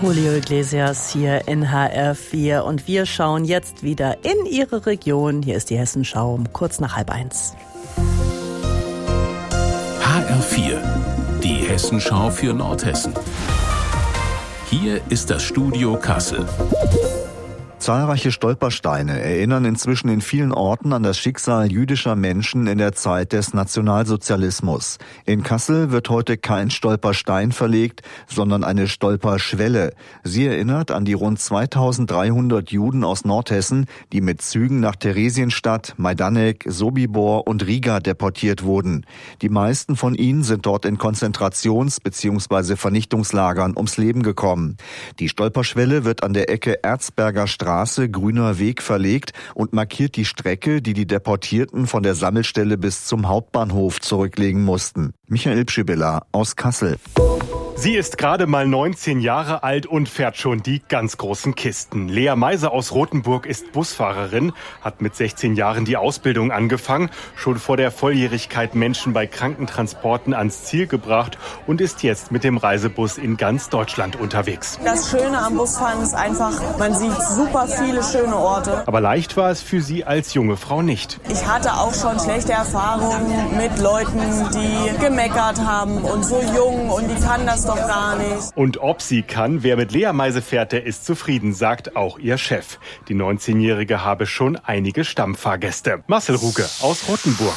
Julio Iglesias hier in HR4 und wir schauen jetzt wieder in Ihre Region. Hier ist die Hessenschau um kurz nach 12:30. HR4, die Hessenschau für Nordhessen. Hier ist das Studio Kassel. Zahlreiche Stolpersteine erinnern inzwischen in vielen Orten an das Schicksal jüdischer Menschen in der Zeit des Nationalsozialismus. In Kassel wird heute kein Stolperstein verlegt, sondern eine Stolperschwelle. Sie erinnert an die rund 2300 Juden aus Nordhessen, die mit Zügen nach Theresienstadt, Majdanek, Sobibor und Riga deportiert wurden. Die meisten von ihnen sind dort in Konzentrations- bzw. Vernichtungslagern ums Leben gekommen. Die Stolperschwelle wird an der Ecke Erzberger Straße, Grüner Weg verlegt und markiert die Strecke, die die Deportierten von der Sammelstelle bis zum Hauptbahnhof zurücklegen mussten. Michael Pschibilla aus Kassel. Sie ist gerade mal 19 Jahre alt und fährt schon die ganz großen Kisten. Lea Meiser aus Rothenburg ist Busfahrerin, hat mit 16 Jahren die Ausbildung angefangen, schon vor der Volljährigkeit Menschen bei Krankentransporten ans Ziel gebracht und ist jetzt mit dem Reisebus in ganz Deutschland unterwegs. Das Schöne am Busfahren ist einfach, man sieht super viele schöne Orte. Aber leicht war es für sie als junge Frau nicht. Ich hatte auch schon schlechte Erfahrungen mit Leuten, die gemeckert haben und so jung und die kann das doch gar nicht. Und ob sie kann, wer mit Lea Meiser fährt, der ist zufrieden, sagt auch ihr Chef. Die 19-Jährige habe schon einige Stammfahrgäste. Marcel Ruge aus Rothenburg.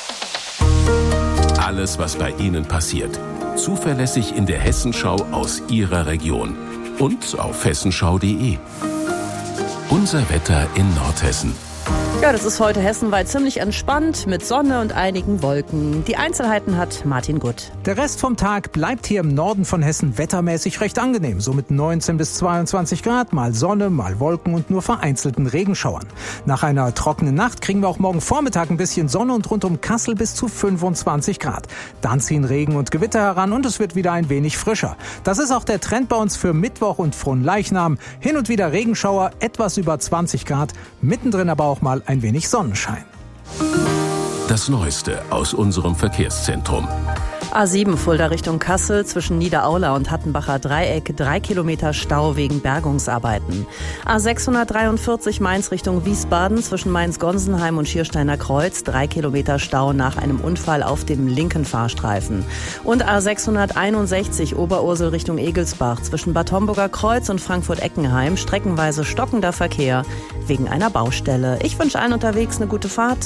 Alles, was bei Ihnen passiert. Zuverlässig in der Hessenschau aus Ihrer Region. Und auf hessenschau.de. Unser Wetter in Nordhessen. Ja, das ist heute hessenweit ziemlich entspannt mit Sonne und einigen Wolken. Die Einzelheiten hat Martin Gutt. Der Rest vom Tag bleibt hier im Norden von Hessen wettermäßig recht angenehm. So mit 19 bis 22 Grad, mal Sonne, mal Wolken und nur vereinzelten Regenschauern. Nach einer trockenen Nacht kriegen wir auch morgen Vormittag ein bisschen Sonne und rund um Kassel bis zu 25 Grad. Dann ziehen Regen und Gewitter heran und es wird wieder ein wenig frischer. Das ist auch der Trend bei uns für Mittwoch und Fronleichnam. Hin und wieder Regenschauer, etwas über 20 Grad, mittendrin aber auch mal ein wenig Sonnenschein. Das Neueste aus unserem Verkehrszentrum. A7 Fulda Richtung Kassel zwischen Niederaula und Hattenbacher Dreieck, 3 Kilometer Stau wegen Bergungsarbeiten. A643 Mainz Richtung Wiesbaden zwischen Mainz-Gonsenheim und Schiersteiner Kreuz, 3 Kilometer Stau nach einem Unfall auf dem linken Fahrstreifen. Und A661 Oberursel Richtung Egelsbach zwischen Bad Homburger Kreuz und Frankfurt-Eckenheim, streckenweise stockender Verkehr wegen einer Baustelle. Ich wünsche allen unterwegs eine gute Fahrt.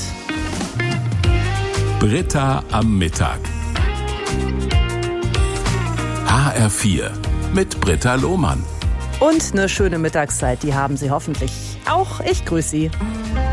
Britta am Mittag. HR4 mit Britta Lohmann. Und eine schöne Mittagszeit, die haben Sie hoffentlich auch. Ich grüße Sie.